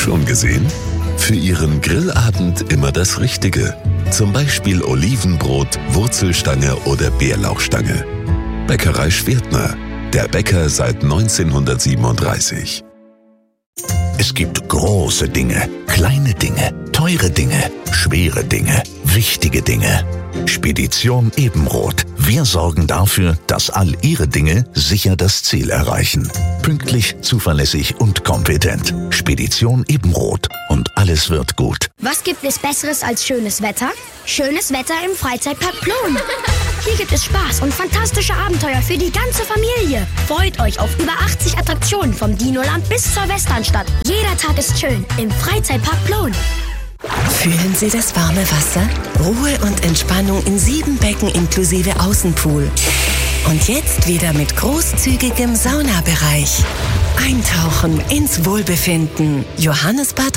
Schon gesehen? Für Ihren Grillabend immer das Richtige. Zum Beispiel Olivenbrot, Wurzelstange oder Bärlauchstange. Bäckerei Schwertner. Der Bäcker seit 1937. Es gibt große Dinge, kleine Dinge, teure Dinge, schwere Dinge, wichtige Dinge. Spedition Ebenroth. Wir sorgen dafür, dass all Ihre Dinge sicher das Ziel erreichen. Pünktlich, zuverlässig und kompetent. Spedition Ebenroth. Und alles wird gut. Was gibt es Besseres als schönes Wetter? Schönes Wetter im Freizeitpark Plon. Hier gibt es Spaß und fantastische Abenteuer für die ganze Familie. Freut euch auf über 80 Attraktionen vom Dinoland bis zur Westernstadt. Jeder Tag ist schön im Freizeitpark Plon. Fühlen Sie das warme Wasser? Ruhe und Entspannung in 7 Becken inklusive Außenpool. Und jetzt wieder mit großzügigem Saunabereich. Eintauchen ins Wohlbefinden. Johannesbad